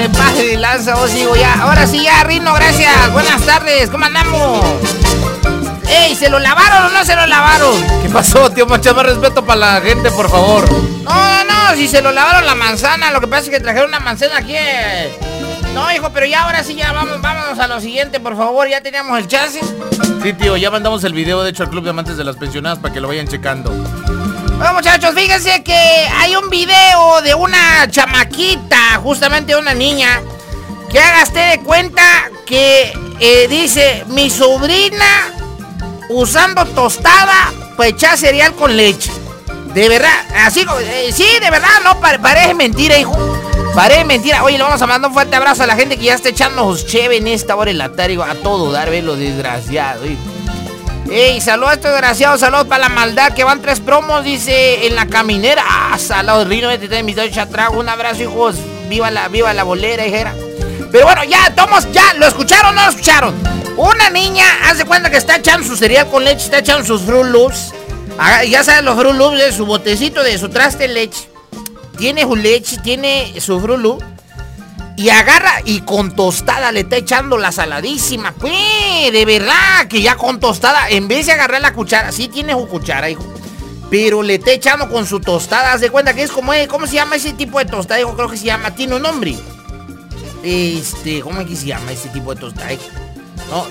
me pase de lanza, vos digo ya. Ahora sí ya, Rino, gracias. Buenas tardes, ¿cómo andamos? ¡Ey! ¿Se lo lavaron o no se lo lavaron? ¿Qué pasó, tío Mocha? Más respeto para la gente, por favor. No, si se lo lavaron la manzana. Lo que pasa es que trajeron una manzana aquí. No, hijo, pero ya ahora sí ya vámonos a lo siguiente, por favor. Ya teníamos el chance. Sí, tío, ya mandamos el video, de hecho, al Club de Amantes de las Pensionadas para que lo vayan checando. Bueno, muchachos, fíjense que hay un video de una chamaquita, justamente una niña, que hágase de cuenta que dice, mi sobrina usando tostada para echar cereal con leche. De verdad, así, sí, de verdad, no, parece mentira, hijo. Parece mentira. Oye, le vamos a mandar un fuerte abrazo a la gente que ya está echando cheve en esta hora en la tarde, a todo dar, ve lo desgraciado, hijo. Ey, saludos a estos desgraciados, saludos para la maldad, que van 3 promos, dice, en la caminera. Saludos, Rino, te está invitado a echar trago. Un abrazo, hijos, viva la bolera, hijera. Pero bueno, ya, ¿lo escucharon o no lo escucharon? Una niña, hace cuenta que está echando su cereal con leche, está echando sus Fruit Loops. Ya sabes, los Fruit Loops, de su botecito de su traste de leche. Tiene su leche, tiene su Fruit Loop. Y agarra y con tostada le está echando la saladísima. Pues, de verdad, que ya con tostada, en vez de agarrar la cuchara, sí tiene su cuchara, hijo. Pero le está echando con su tostada, haz de cuenta que es como, ¿cómo se llama ese tipo de tostada? Hijo, creo que se llama, tiene un nombre. ¿Cómo es que se llama ese tipo de tostada? No,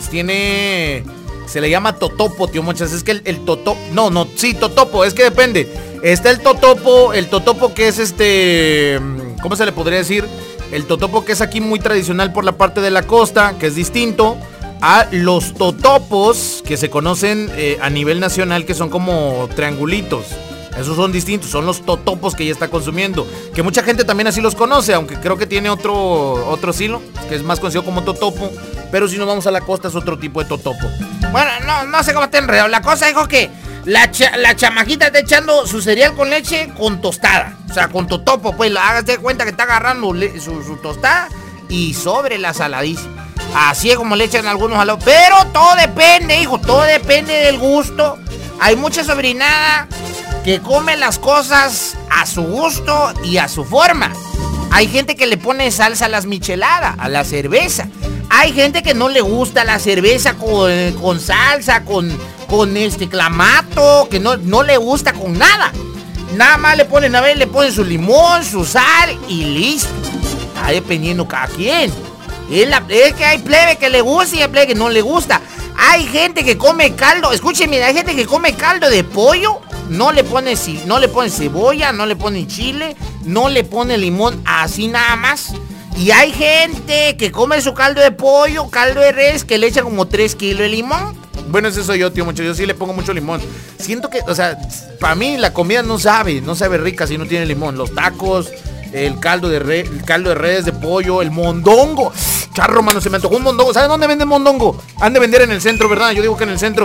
se le llama totopo, tío Mochas. Es que el totopo, sí, totopo, es que depende. Está el totopo que es ¿cómo se le podría decir? El totopo que es aquí muy tradicional por la parte de la costa, que es distinto a los totopos que se conocen a nivel nacional, que son como triangulitos. Esos son distintos, son los totopos que ella está consumiendo. Que mucha gente también así los conoce, aunque creo que tiene otro estilo, que es más conocido como totopo. Pero si nos vamos a la costa es otro tipo de totopo. Bueno, no sé cómo está enredado. La cosa, dijo que la chamaquita está echando su cereal con leche con tostada. O sea, con totopo, pues, hágase de cuenta que está agarrando su tostada y sobre la saladísima. Así es como le echan algunos a los... Pero todo depende, hijo, todo depende del gusto. Hay mucha sobrinada que come las cosas a su gusto y a su forma. Hay gente que le pone salsa a las micheladas, a la cerveza. Hay gente que no le gusta la cerveza con salsa, con clamato, que no le gusta con nada. Nada más le ponen su limón, su sal y listo. Está dependiendo cada quien. Es que hay plebe que le gusta y hay plebe que no le gusta. Hay gente que come caldo, escúcheme, hay gente que come caldo de pollo, no le pone cebolla, no le pone chile, no le pone limón, así nada más. Y hay gente que come su caldo de pollo, caldo de res, que le echa como 3 kilos de limón. Bueno, ese soy yo, tío Mocho, yo sí le pongo mucho limón. Siento que, o sea, para mí la comida no sabe rica si no tiene limón. Los tacos, el caldo de res, de pollo, el mondongo. Charro, mano, se me antojó un mondongo. ¿Sabes dónde venden mondongo? Han de vender en el centro, ¿verdad? Yo digo que en el centro.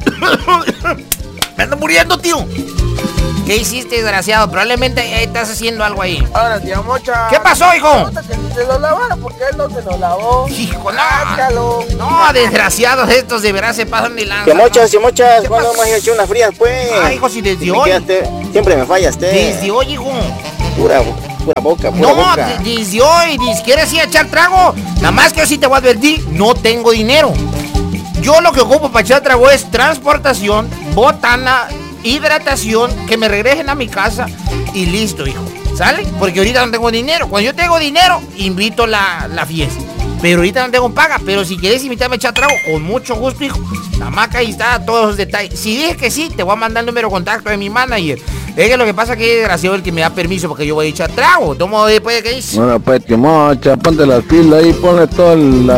Me ando muriendo, tío. ¿Qué hiciste, desgraciado? Probablemente estás haciendo algo ahí. Ahora, tío Mocha. ¿Qué pasó, hijo? Se lo lavaron porque él no se lo lavó. Hijo, no, desgraciados estos, de verdad se pasan de lanza. Tío Mocha, ¿cuándo vamos a echar unas frías, pues? Ay, hijo, si desde hoy. Siempre me fallaste. Desde hoy, hijo. Pura boca. Desde hoy, ¿quieres ir a echar trago? Nada más que yo sí te voy a advertir, no tengo dinero. Yo lo que ocupo para echar trago es transportación, botana, hidratación, que me regresen a mi casa y listo, hijo. ¿Sale? Porque ahorita no tengo dinero. Cuando yo tengo dinero, invito la fiesta. Pero ahorita no tengo paga. Pero si quieres invitarme a echar trago, con mucho gusto, hijo. La maca ahí está, todos los detalles. Si dije que sí, te voy a mandar el número de contacto de mi manager. Es que lo que pasa es que es desgraciado el que me da permiso porque yo voy a echar trago. ¿Cómo después de qué dice? Bueno, pues, tío Mocha, ponte las pilas ahí, ponle toda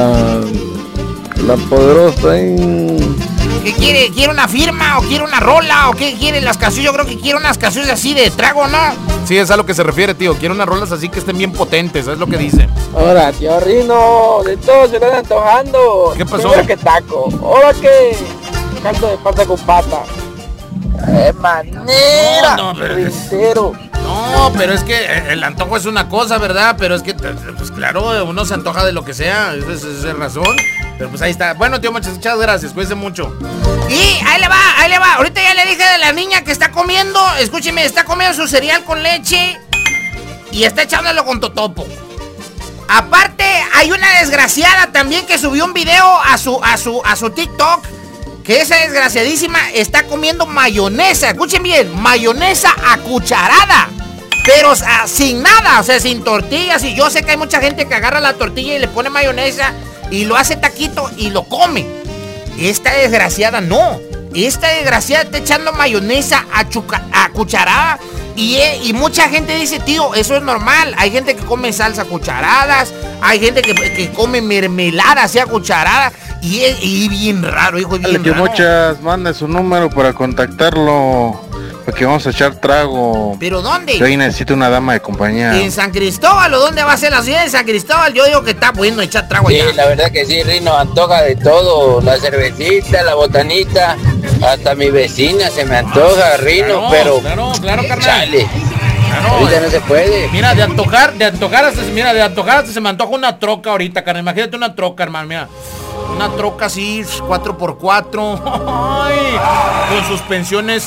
la poderosa ahí. ¿Qué quiere? ¿Quiere una firma o quiere una rola o qué quiere las canciones? Yo creo que quiere unas canciones así de trago, ¿no? Sí, es a lo que se refiere, tío. Quiere unas rolas así que estén bien potentes, es lo que dice. Ahora, tío Rino, de todo se están antojando. ¿Qué pasó? Primero que taco. Ahora que caldo de pata con pata. ¡Qué manera! No, pero es que el antojo es una cosa, ¿verdad? Pero es que, pues claro, uno se antoja de lo que sea, esa es razón. Pero pues ahí está. Bueno, tío, muchas gracias, cuídense mucho. Y ahí le va. Ahorita ya le dije de la niña que está comiendo, escúcheme, está comiendo su cereal con leche y está echándolo con totopo. Aparte, hay una desgraciada también que subió un video a su TikTok. Que esa desgraciadísima está comiendo mayonesa. Escuchen bien, mayonesa a cucharada. Pero sin nada, o sea, sin tortillas. Y yo sé que hay mucha gente que agarra la tortilla y le pone mayonesa y lo hace taquito y lo come. Esta desgraciada no. Esta desgraciada está echando mayonesa a cucharada. Y mucha gente dice, tío, eso es normal. Hay gente que come salsa a cucharadas. Hay gente que come mermelada así a cucharada. Y bien raro, hijo, bien raro. Muchas, manda su número para contactarlo. Porque vamos a echar trago. ¿Pero dónde? Yo ahí necesito una dama de compañía. ¿En San Cristóbal o dónde va a ser la ciudad de San Cristóbal? Yo digo que está bueno echar trago allá. Sí, la verdad que sí, Rino, antoja de todo. La cervecita, la botanita. Hasta mi vecina se me antoja, Rino, pero... Claro, carnal. Chale. Claro, ahorita no se puede. Mira, de antojar hasta se me antoja una troca ahorita, carnal. Imagínate una troca, hermano, mira. Una troca así, 4x4. Ay, con suspensiones,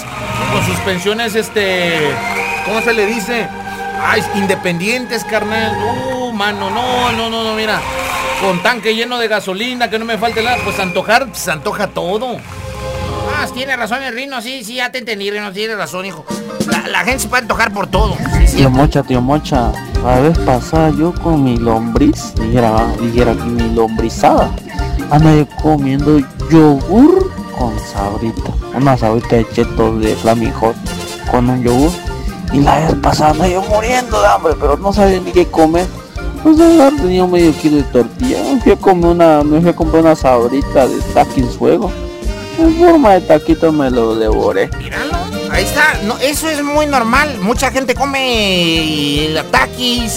¿cómo se le dice? Ay, independientes, carnal. Mano, no, mira. Con tanque lleno de gasolina, que no me falte nada. Pues antojar, se antoja todo. Tiene razón el Rino, sí, ya te entendí, Rino, tiene razón, hijo. La gente se puede antojar por todo. Sí, tío Mocha, la vez pasada yo con mi lombriz, dijera que mi lombrizada, ando yo comiendo yogur con sabrita, una sabrita de chetos de Flaming Hot con un yogur, y la vez pasada ando yo muriendo de hambre, pero no sabía ni qué comer. Pues tenía medio kilo de tortilla, me fui a comprar una sabrita de Takis Fuego. En forma de taquito me lo devoré. Míralo, ahí está. No, eso es muy normal. Mucha gente come taquis,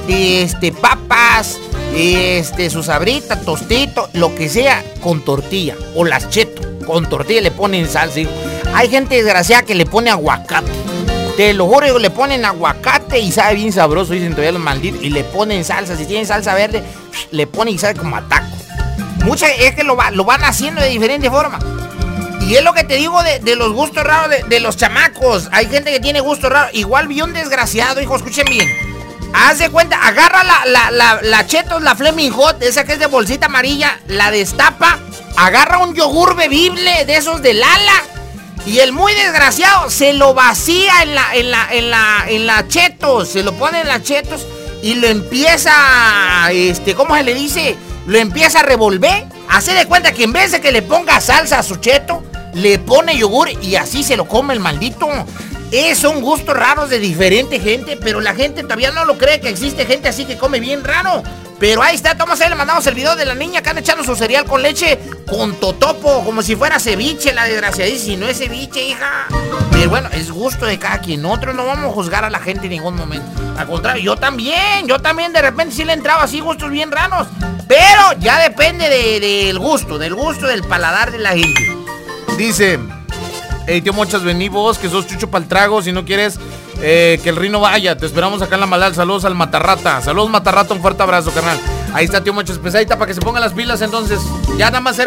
papas, su sabrita, tostito, lo que sea, con tortilla. O las cheto, con tortilla le ponen salsa. Hay gente desgraciada que le pone aguacate. Te lo juro, le ponen aguacate y sabe bien sabroso, dicen todavía los malditos. Y le ponen salsa, si tienen salsa verde, le ponen y sabe como a taco. Muchas es que lo van haciendo de diferente forma. Y es lo que te digo de los gustos raros de los chamacos. Hay gente que tiene gustos raros. Igual vi un desgraciado, hijo, escuchen bien. Haz de cuenta, agarra la Chetos, la Flaming Hot, esa que es de bolsita amarilla, la destapa, agarra un yogur bebible de esos de Lala. Y el muy desgraciado se lo vacía en la Chetos, se lo pone en la Chetos y lo empieza, ¿cómo se le dice? Lo empieza a revolver. Hace de cuenta que en vez de que le ponga salsa a su cheto, le pone yogur y así se lo come el maldito. Son gustos raros de diferente gente, pero la gente todavía no lo cree que existe gente así que come bien raro. Pero ahí está, Tomás, ahí le mandamos el video de la niña que anda echando su cereal con leche con totopo, como si fuera ceviche, la desgraciadísima. Si no es ceviche, hija. Pero bueno, es gusto de cada quien. Nosotros no vamos a juzgar a la gente en ningún momento. Al contrario, yo también de repente sí le entraba así gustos bien raros. Pero ya depende del gusto, del paladar de la gente. Dice, hey, tío Mochas, vení vos, que sos chucho pa'l trago, si no quieres que el Rino vaya, te esperamos acá en la Malal. Saludos al Matarrata, un fuerte abrazo, carnal. Ahí está, tío Mochas, pesadita para que se pongan las pilas, entonces, ya nada más era